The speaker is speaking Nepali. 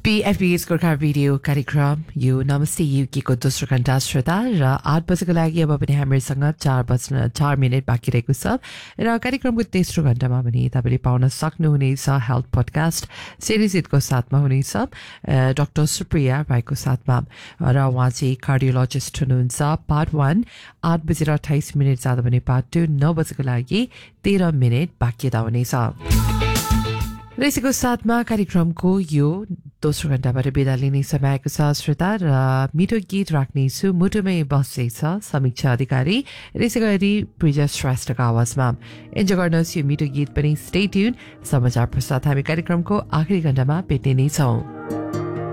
PFB's गोर्खा रेडियो कार्यक्रम यो नमस्ते युकेको दोस्रो घण्टा श्रोता र 8 बजेको लागि अब पनि हामीसँग 4 मिनेट बाँकी रहेको छ र कार्यक्रमको तेस्रो घण्टामा पनि तपाईँले पाउन सक्नुहुनेछ हेल्थ पडकास्ट सिरिजको साथमा हुनेछ डाक्टर सुप्रिया राईको साथमा र उहाँ चाहिँ कार्डियोलोजिस्ट हुनुहुन्छ पार्ट 1 8 बजेर 28 मिनट जाँदा भने पार्ट 2 9 बजेको लागि 13 मिनट बाँकी हुनेछ र यसको साथमा कार्यक्रमको यो दोस्रो घण्टाबाट बिदा लिने समय आएको छ श्रोता र मिठो गीत राख्नेछु मुटुमै बसेछ समीक्षा अधिकारी र यसै गरी प्रिजा श्रेष्ठको आवाजमा इन्जोय गर्नुहोस् यो मिठो गीत पनि स्टे ट्युन समाचार पश्चात हामी कार्यक्रमको आखिरी घण्टामा भेट्ने नै छौँ